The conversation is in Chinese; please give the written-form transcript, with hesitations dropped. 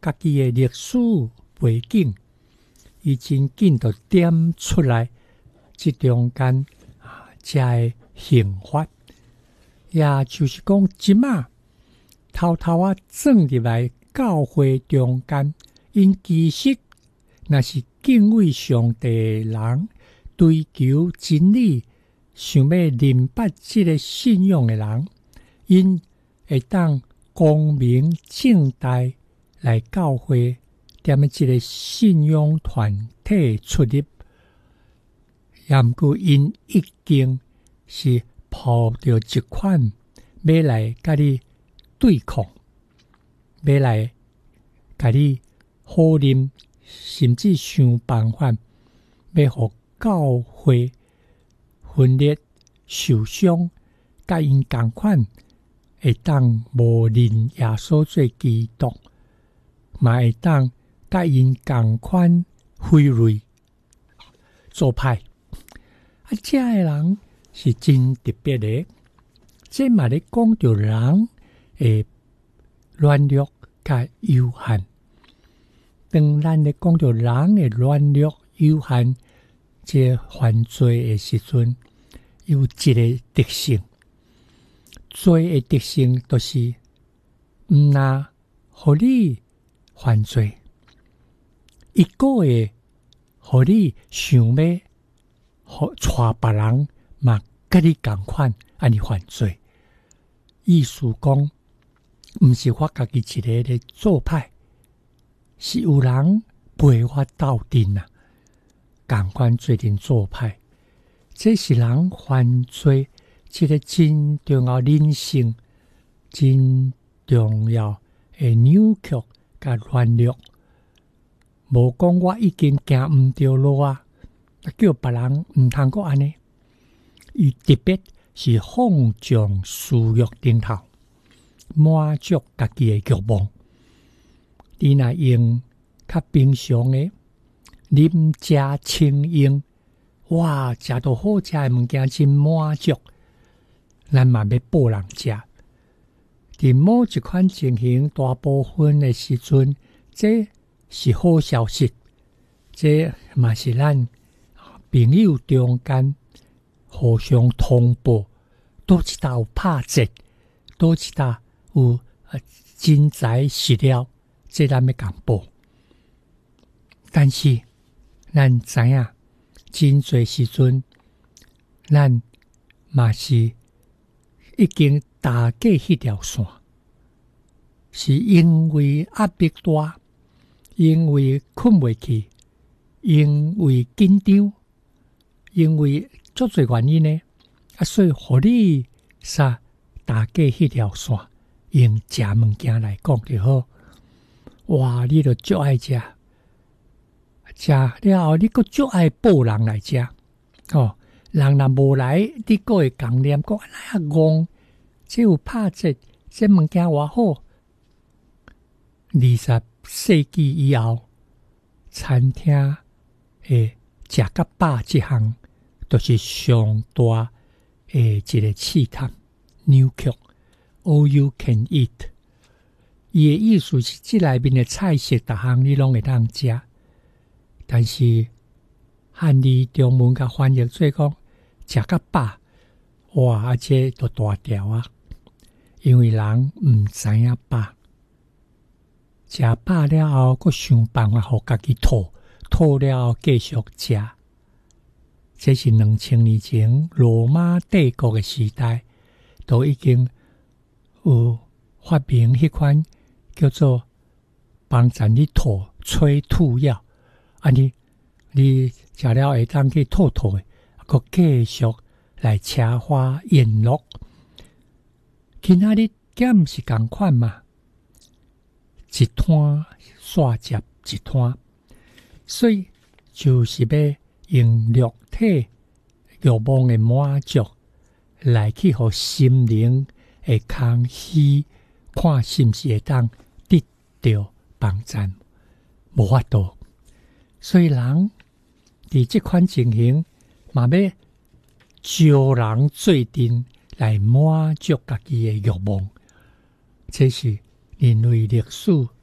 家己的历史背景，伊真紧就点出来，即中间遮的刑罚，也就是讲，即马偷偷钻入来教会中间，因其实若是敬畏上帝的人，追求真理，想要明白即个信仰的人，因会当光明正大来教会，踮咧即个信仰团体出入，也毋过因已经是抱着一款要来甲你对抗，要来甲你好念，甚至想办法要互教会分裂受伤，甲因同款会当无认耶稣做基督，嘛会当甲因同款废类做派。这个人是真特别的，这嘛咧讲到人的软弱甲有限。当咱咧讲到人的软弱有限，这犯罪的时阵，有一个特性，罪的特性就是毋若互你犯罪，一个会互你想要带别人嘛甲你同款安尼犯罪。意思讲，毋是我家己一个咧做歹，是有人陪我斗阵啊，同款做阵做歹。这是人犯罪一个真重要人性、真重要的扭曲甲软弱。无讲我已经行毋对路啊，叫别人毋通过安尼。伊特别是放纵私欲顶头，满足家己的欲望。你若用较平常的啉食清用，哇，食到好食的物件真满足，咱嘛要报人食。伫某一款情形，大部分的时阵，这是好消息，这嘛是咱朋友中间互相通报，倒一搭有拍折，倒一搭有真材实料，这咱要共报。但是咱知影，真侪时阵，咱嘛是已经打过迄条线，是因为压力大，因为困袂去，因为紧张，因为足侪原因呢，所以互你打过迄条线，用食物件来讲就好。哇，你就足爱食，食了后你阁足爱报人来食。哦，人若无来，你阁会共念讲哎呀戆，这有拍折，这物件偌好。20世纪以后，餐厅诶食甲饱这项，就是上大诶一个试探扭曲 ，all you can eat。伊诶意思是，即内面诶菜色，逐项你拢会当食，但是汉语中文甲翻译做讲食甲饱，哇，这都大条啊！因为人毋知影饱。食饱了后，阁想办法互家己吐，吐了后继续食。这是2000年前罗马帝国的时代，都已经有发明迄款叫做帮助你吐催吐药。安尼，你食了会当去吐吐的，阁继续来车花宴乐。其他日敢毋是共款嘛？一摊煞接一摊，所以就是要用肉体欲望的满足来去互心灵的空虚，看是毋是会当得到帮助，无法度。所以人伫这款情形，嘛要招人做阵来满足家己的欲望，这是人类历史